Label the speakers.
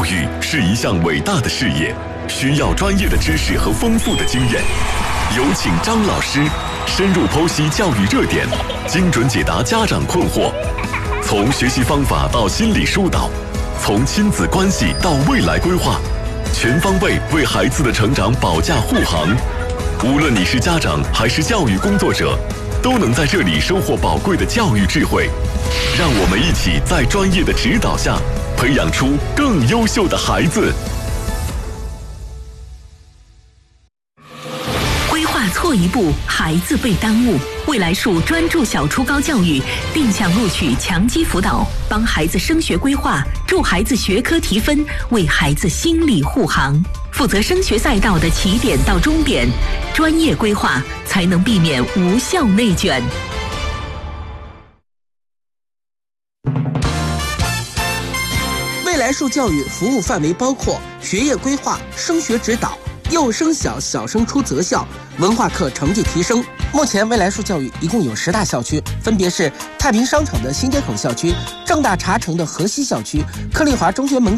Speaker 1: 育是一项伟大的事业，需要专业的知识和丰富的经验。有请张老师深入剖析教育热点，精准解答家长困惑。从学习方法到心理疏导，从亲子关系到未来规划，全方位为孩子的成长保驾护航。无论你是家长还是教育工作者，都能在这里收获宝贵的教育智慧。让我们一起在专业的指导下，培养出更优秀的孩子。
Speaker 2: 规划错一步，孩子被耽误。未来树专注小初高教育，定向录取强基辅导，帮孩子升学规划，助孩子学科提分，为孩子心理护航。负责升学赛道的起点到终点，专业规划才能避免无效内卷。
Speaker 3: 未来树教育服务范围包括学业规划、升学指导、幼升小、小升初择校、文化课成绩提升。目前未来树教育一共有10大校区，分别是太平商场的新街口校区、正大茶城的河西校区、克利华中学门口